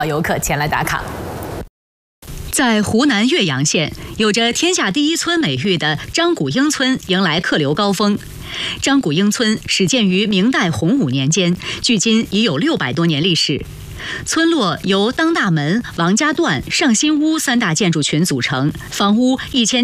游客前来打卡。 在湖南岳阳县，有着"天下第一村"美誉的张古英村迎来客流高峰。张古英村始建于明代洪武年间，距今已有600多年历史。村落由当大门、王家段、上新屋3大建筑群组成，房屋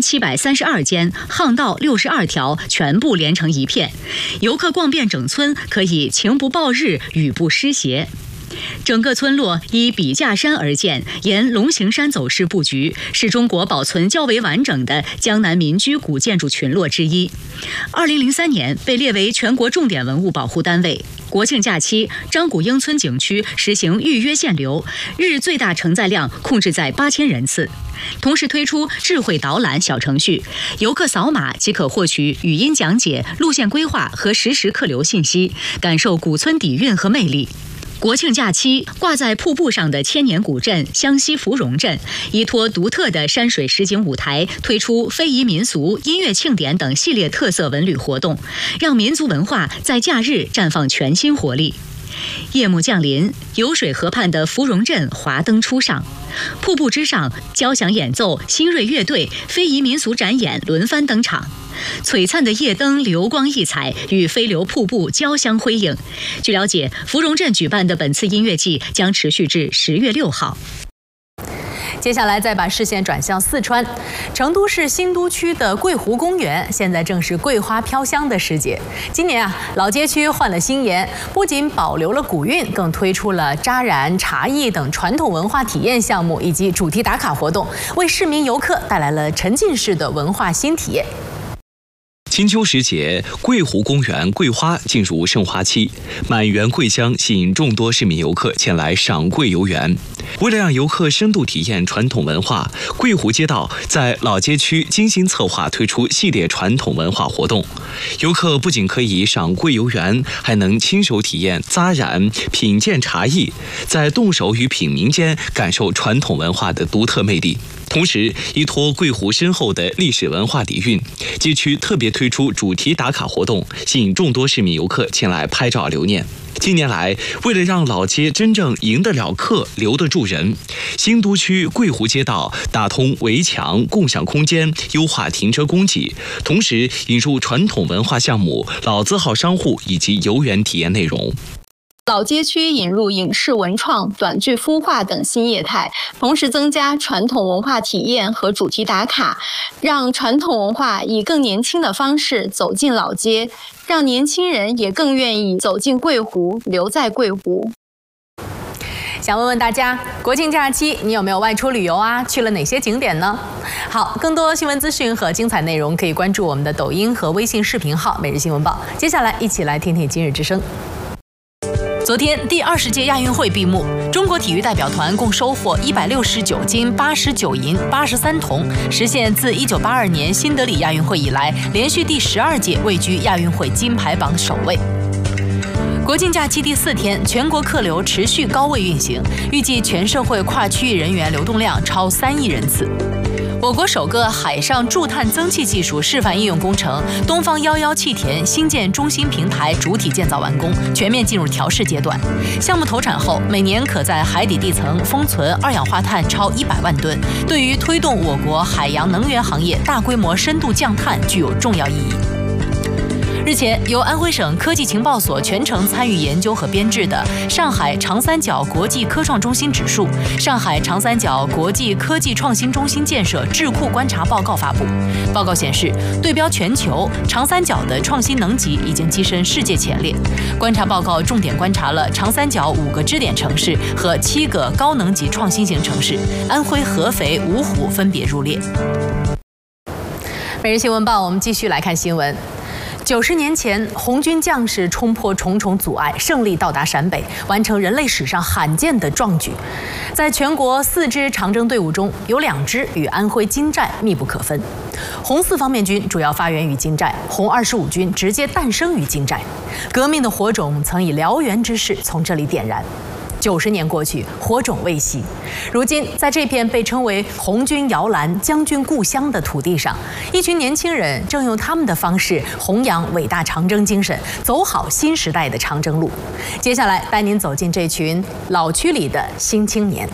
1732间，巷道62条，全部连成一片。游客逛遍整村，可以晴不暴日，雨不湿鞋。整个村落依笔架山而建，沿龙形山走势布局，是中国保存较为完整的江南民居古建筑群落之一。2003年被列为全国重点文物保护单位。国庆假期，张古英村景区实行预约限流，日最大承载量控制在8000人次。同时推出智慧导览小程序，游客扫码即可获取语音讲解、路线规划和实时客流信息，感受古村底蕴和魅力。国庆假期，挂在瀑布上的千年古镇湘西芙蓉镇，依托独特的山水实景舞台，推出非遗民俗、音乐庆典等系列特色文旅活动，让民族文化在假日绽放全新活力。夜幕降临，有水河畔的芙蓉镇华灯初上，瀑布之上，交响演奏、新锐乐队、非遗民俗展演轮番登场。璀璨的夜灯流光溢彩，与飞流瀑布交相辉映。据了解，芙蓉镇举办的本次音乐季将持续至10月6号。 接下来再把视线转向四川，成都市新都区的桂湖公园，现在正是桂花飘香的时节。今年老街区换了新颜，不仅保留了古韵，更推出了扎染、茶艺等传统文化体验项目以及主题打卡活动，为市民游客带来了沉浸式的文化新体验。 金秋时节，桂湖公园桂花进入盛花期，满园桂香吸引众多市民游客前来赏桂游园。为了让游客深度体验传统文化，桂湖街道在老街区精心策划推出系列传统文化活动。游客不仅可以赏桂游园，还能亲手体验扎染、品鉴茶艺，在动手与品茗间感受传统文化的独特魅力。同时，依托桂湖深厚的历史文化底蕴，街区特别推出主题打卡活动，吸引众多市民游客前来拍照留念。近年来，为了让老街真正赢得了客、留得住人，新都区桂湖街道打通围墙、共享空间，优化停车供给，同时引入传统文化项目、老字号商户以及游园体验内容。 老街区引入影视文创、短剧孵化等新业态，同时增加传统文化体验和主题打卡，让传统文化以更年轻的方式走进老街，让年轻人也更愿意走进桂湖，留在桂湖。 想问问大家，国庆假期你有没有外出旅游啊？去了哪些景点呢？好，更多新闻资讯和精彩内容可以关注我们的抖音和微信视频号《每日新闻报》。接下来一起来听听今日之声。昨天，第20届亚运会闭幕，中国体育代表团共收获169金、89银、83铜，实现自1982年新德里亚运会以来，连续第12届位居亚运会金牌榜首位。国庆假期第4天，全国客流持续高位运行，预计全社会跨区域人员流动量超3亿人次。我国首个海上驻碳增气技术示范应用工程“东方11气田”新建中心平台主体建造完工，全面进入调试阶段。项目投产后，每年可在海底地层封存二氧化碳超100万吨，对于推动我国海洋能源行业大规模深度降碳具有重要意义。日前，由安徽省科技情报所全程参与研究和编制的《上海长三角国际科创中心指数》上海长三角国际科技创新中心建设智库观察报告发布。报告显示，对标全球，长三角的创新能级已经跻身世界前列。观察报告重点观察了长三角5个支点城市和7个高能级创新型城市，安徽合肥、芜湖分别入列。每日新闻报，我们继续来看新闻。90年前，红军将士冲破重重阻碍，胜利到达陕北，完成人类史上罕见的壮举。在全国4支长征队伍中，有2支与安徽金寨密不可分。红4方面军主要发源于金寨，红25军直接诞生于金寨。革命的火种曾以燎原之势从这里点燃。90年过去，火种未熄。如今，在这片被称为红军摇篮、将军故乡的土地上，一群年轻人正用他们的方式弘扬伟大长征精神，走好新时代的长征路。接下来，带您走进这群老区里的新青年。